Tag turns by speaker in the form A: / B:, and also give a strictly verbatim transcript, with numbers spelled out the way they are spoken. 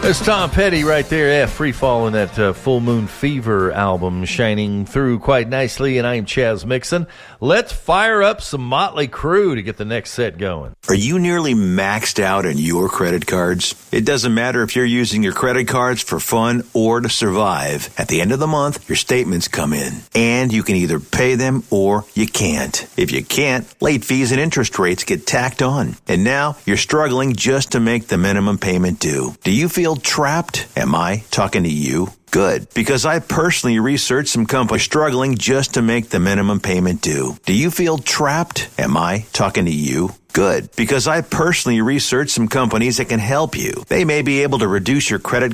A: That's Tom Petty right there. Yeah, Free Fall in that uh, Full Moon Fever album, shining through quite nicely. And I am Chaz Mixon. Let's fire up some Motley Crue to get the next set going.
B: Are you nearly maxed out on your credit cards? It doesn't matter if you're using your credit cards for fun or to survive. At the end of the month, your statements come in, and you can either pay them or you can't. If you can't, late fees and interest rates get tacked on. And now you're struggling just to make the minimum payment due. Do you feel trapped? Am I talking to you? Good, because I personally researched some companies struggling just to make the minimum payment due. Do you feel trapped? Am I talking to you? Good, because I personally researched some companies that can help you. They may be able to reduce your credit